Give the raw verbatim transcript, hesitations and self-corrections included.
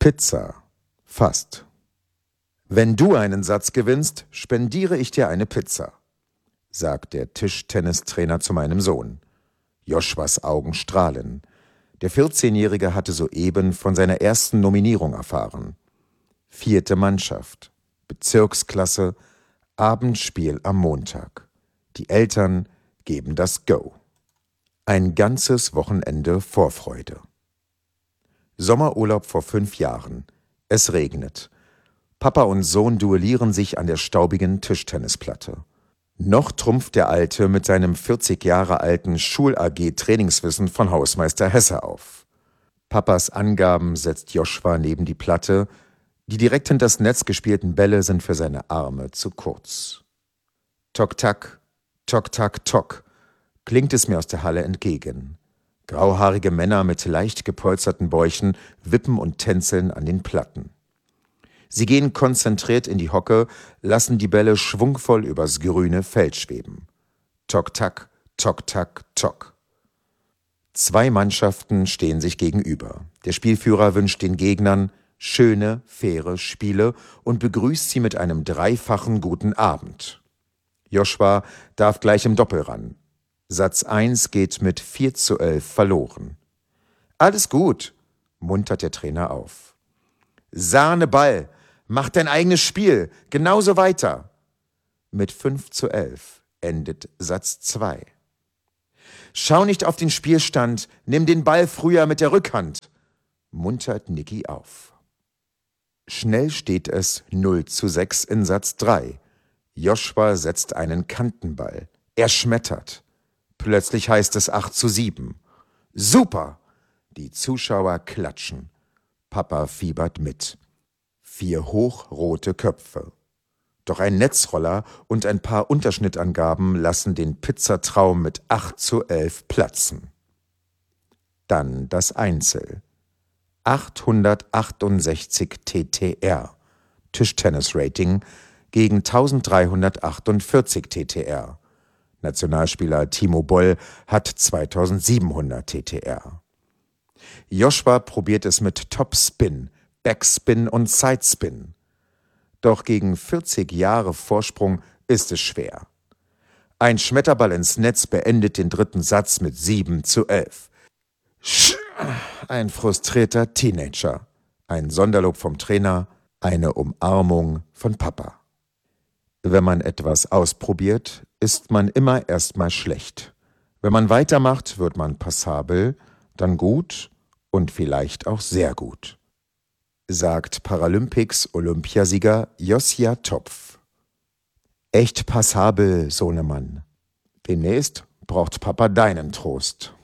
Pizza. Fast. Wenn du einen Satz gewinnst, spendiere ich dir eine Pizza, sagt der Tischtennistrainer zu meinem Sohn. Joshuas Augen strahlen. Der vierzehnjährige hatte soeben von seiner ersten Nominierung erfahren. Vierte Mannschaft, Bezirksklasse, Abendspiel am Montag. Die Eltern geben das Go. Ein ganzes Wochenende Vorfreude. Sommerurlaub vor fünf Jahren. Es regnet. Papa und Sohn duellieren sich an der staubigen Tischtennisplatte. Noch trumpft der Alte mit seinem vierzig Jahre alten Schul-A G-Trainingswissen von Hausmeister Hesse auf. Papas Angaben setzt Joshua neben die Platte. Die direkt hinters Netz gespielten Bälle sind für seine Arme zu kurz. Tok-tak, tok-tak-tok, klingt es mir aus der Halle entgegen. Grauhaarige Männer mit leicht gepolsterten Bäuchen wippen und tänzeln an den Platten. Sie gehen konzentriert in die Hocke, lassen die Bälle schwungvoll übers grüne Feld schweben. Tok-tak, tok-tak, tok. Zwei Mannschaften stehen sich gegenüber. Der Spielführer wünscht den Gegnern schöne, faire Spiele und begrüßt sie mit einem dreifachen guten Abend. Joshua darf gleich im Doppel ran. Satz eins geht mit vier zu elf verloren. »Alles gut«, muntert der Trainer auf. »Sahne Ball, mach dein eigenes Spiel, genauso weiter.« Mit fünf zu elf endet Satz zwei. »Schau nicht auf den Spielstand, nimm den Ball früher mit der Rückhand«, muntert Niki auf. Schnell steht es null zu sechs in Satz drei. Joshua setzt einen Kantenball. Er schmettert. Plötzlich heißt es acht zu sieben. Super! Die Zuschauer klatschen. Papa fiebert mit. Vier hochrote Köpfe. Doch ein Netzroller und ein paar Unterschnittangaben lassen den Pizzatraum mit acht zu elf platzen. Dann das Einzel. achthundertachtundsechzig T T R, Tischtennis-Rating, gegen eintausenddreihundertachtundvierzig T T R. Nationalspieler Timo Boll hat zweitausendsiebenhundert T T R. Joshua probiert es mit Topspin, Backspin und Sidespin. Doch gegen vierzig Jahre Vorsprung ist es schwer. Ein Schmetterball ins Netz beendet den dritten Satz mit sieben zu elf. Sch Ein frustrierter Teenager. Ein Sonderlob vom Trainer, eine Umarmung von Papa. Wenn man etwas ausprobiert, ist man immer erstmal schlecht. Wenn man weitermacht, wird man passabel, dann gut und vielleicht auch sehr gut, sagt Paralympics-Olympiasieger Josia Topf. Echt passabel, Sohnemann. Demnächst braucht Papa deinen Trost.